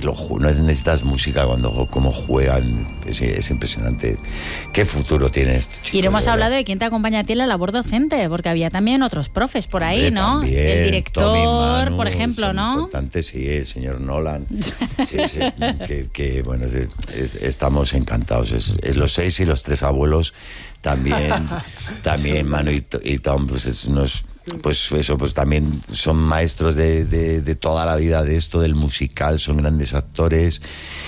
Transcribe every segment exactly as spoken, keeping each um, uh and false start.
lo, no necesitas música cuando como juegan, es, es impresionante. ¿Qué futuro tiene esto, chicos? Y no hemos hablado de quién te acompaña a ti en la labor docente, porque había también otros profes por ahí, Hombre, ¿no? También, el director, Tommy, Manu, por ejemplo, son ¿no? Importantes, sí, el señor Nolan. Sí, sí, que, que bueno, es, es, estamos encantados. Es, es los seis y los tres abuelos también, también Manu y, y Tom, pues es, nos, pues eso, pues también son maestros de, de, de toda la vida de esto, del musical, son grandes actores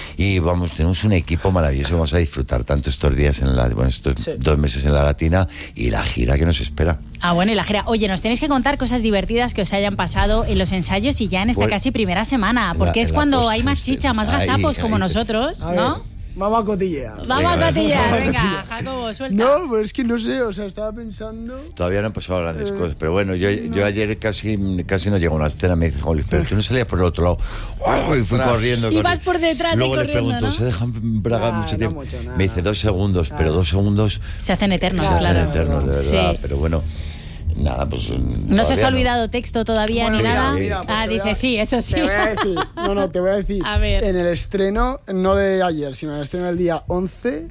y vamos, tenemos un equipo maravilloso, vamos a disfrutar tanto estos días en la, bueno, estos sí. dos meses en la Latina y la gira que nos espera. Ah, bueno, y la gira. Oye, nos tenéis que contar cosas divertidas que os hayan pasado en los ensayos y ya en esta pues, casi primera semana, porque la, es cuando post, hay más chicha, más gazapos ahí, como ahí, nosotros, ¿no? Vamos a cotillear. Vamos a cotillear, venga, Jacobo, suelta. No, pero es que no sé, o sea, estaba pensando... Todavía no han pasado grandes eh, cosas, pero bueno, yo, no. yo ayer casi, casi no llego a una escena, me dice, Jolly, pero tú no salías por el otro lado. ¡Oh! Y fui corriendo. Y vas por detrás Luego y corriendo, le pregunto, ¿no? ¿se dejan bragar ah, mucho no tiempo? Mucho, me dice dos segundos, claro. Pero dos segundos... Se hacen eternos, se claro. Se hacen eternos, de verdad, sí. pero bueno... Nada, pues... ¿No se os ha olvidado no. texto todavía bueno, ni mira, nada? Mira, ah, dice a, sí, eso sí. Te voy a decir, no, no, te voy a decir. A ver. En el estreno, no de ayer, sino en el estreno del día once,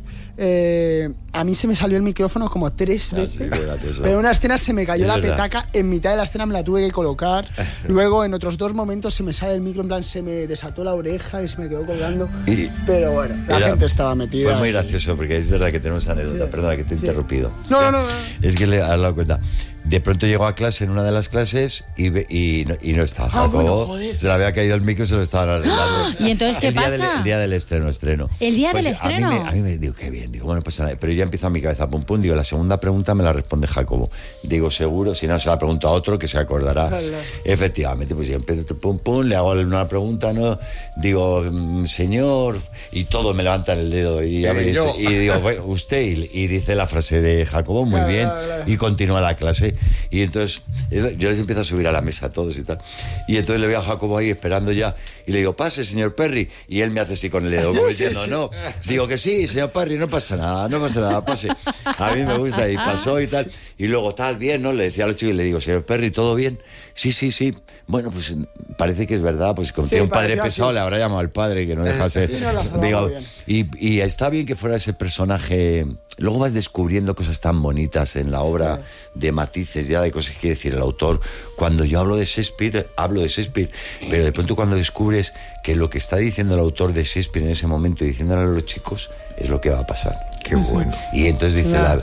eh, a mí se me salió el micrófono como tres ah, veces. Sí, pero en una escena se me cayó es la verdad. petaca, en mitad de la escena me la tuve que colocar. Luego, en otros dos momentos, se me sale el micro, en plan, se me desató la oreja y se me quedó colgando. Y pero bueno, la era, gente estaba metida. Fue muy gracioso, porque es verdad que tenemos anécdota. Sí. Perdona que te he sí. interrumpido. No, no, no, no. Es que le has dado cuenta. De pronto llegó a clase en una de las clases y, y, no, y no estaba Jacobo. Ah, bueno, se le había caído el micro y se lo estaban arreglando. ¿Y entonces qué el pasa? Día del, el día del estreno, estreno. ¿El día pues del estreno? A mí, me, a mí me digo, qué bien. Digo, bueno, pues nada. Pero ya empieza a mi cabeza, pum, pum. Digo, la segunda pregunta me la responde Jacobo. Digo, seguro, si no se la pregunto a otro que se acordará. Claro. Efectivamente, pues yo empiezo, pum, pum, le hago una pregunta, ¿no? Digo, señor, y todo me levantan el dedo. Y, ya me dice, y digo, bueno, usted, y, y dice la frase de Jacobo, muy claro, bien, claro, claro. Y continúa la clase. Y entonces yo les empiezo a subir a la mesa a todos y tal. Y entonces le veo a Jacobo ahí esperando ya. Y le digo, pase, señor Perry. Y él me hace así con el dedo, como diciendo, no. Digo que sí, señor Perry, no pasa nada, no pasa nada, pase. A mí me gusta. Y pasó y tal. Y luego, tal, bien, ¿no? Le decía a los chicos y le digo, señor Perry, ¿todo bien? Sí, sí, sí. Bueno, pues parece que es verdad, pues como sí, tiene un padre pesado, así. Le habrá llamado al padre, que no deja ser. Sí, no, digo, y, y está bien que fuera ese personaje. Luego vas descubriendo cosas tan bonitas en la obra, sí. De matices, ya de cosas que quiere decir el autor. Cuando yo hablo de Shakespeare, hablo de Shakespeare, pero de pronto cuando descubres que lo que está diciendo el autor de Shakespeare en ese momento y diciéndole a los chicos es lo que va a pasar. Qué bueno. Y entonces dice la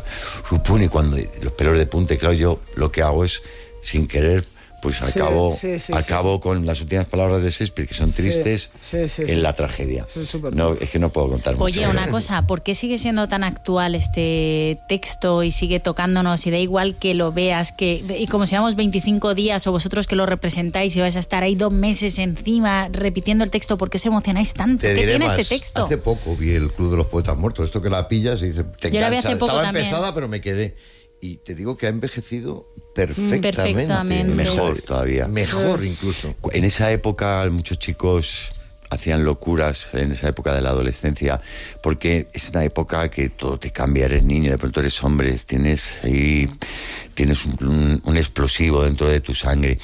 y cuando los pelos de punta, claro, yo lo que hago es, sin querer, pues acabo, sí, sí, sí, acabo sí. con las últimas palabras de Shakespeare, que son tristes, sí, sí, sí, en sí. la tragedia. Sí, no, es que no puedo contar mucho. Oye, una cosa, ¿por qué sigue siendo tan actual este texto y sigue tocándonos? Y da igual que lo veas, que y como si llevamos veinticinco días o vosotros que lo representáis y vais a estar ahí dos meses encima repitiendo el texto, ¿por qué os emocionáis tanto? Te ¿Qué tiene más, este texto? Hace poco vi el Club de los Poetas Muertos, esto que la pillas y dice, te Yo la vi hace poco Estaba también. empezada, pero me quedé. Y te digo que ha envejecido perfectamente. perfectamente. Mejor todavía. Mejor incluso. En esa época muchos chicos hacían locuras, en esa época de la adolescencia, porque es una época que todo te cambia, eres niño, de pronto eres hombre, tienes ahí, tienes un, un, un explosivo dentro de tu sangre.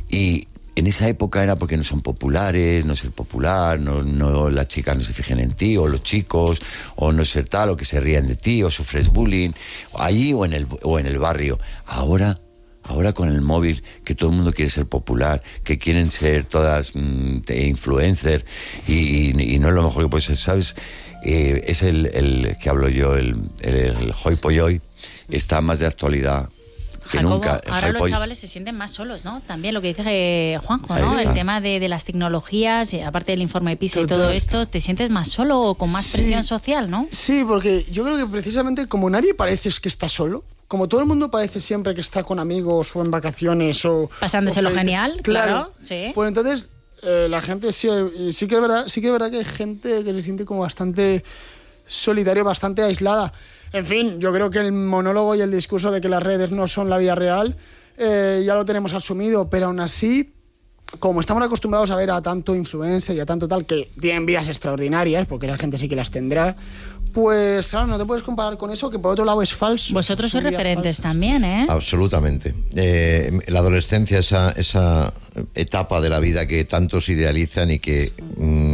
Y en esa época era porque no son populares, no ser popular, no, no, las chicas no se fijen en ti, o los chicos, o no ser tal, o que se rían de ti, o sufres bullying, allí o en el, o en el barrio. Ahora, ahora con el móvil, que todo el mundo quiere ser popular, que quieren ser todas mm, influencers, y, y, y no es lo mejor que puede ser, ¿sabes? Eh, es el, el que hablo yo, el, el, el Hoi Polloi, está más de actualidad. Que Jacobo, nunca, ahora Hypo... los chavales se sienten más solos, ¿no? También lo que dice eh, Juanjo, ¿no? El tema de, de las tecnologías, aparte del informe de PISA y todo esto, ¿te sientes más solo o con más sí. presión social, no? Sí, porque yo creo que precisamente como nadie parece que está solo, como todo el mundo parece siempre que está con amigos o en vacaciones o... Pasándoselo o genial, claro, claro, sí. Pues entonces eh, la gente sí, sí que es verdad, sí que es verdad que hay gente que se siente como bastante solitaria, bastante aislada. En fin, yo creo que el monólogo y el discurso de que las redes no son la vida real eh, ya lo tenemos asumido, pero aún así, como estamos acostumbrados a ver a tanto influencer y a tanto tal que tienen vidas extraordinarias, porque la gente sí que las tendrá, pues claro, no te puedes comparar con eso, que por otro lado es falso. Vosotros sois referentes falsas. También, ¿eh? Absolutamente. Eh, la adolescencia, esa, esa etapa de la vida que tantos idealizan y que... Mmm,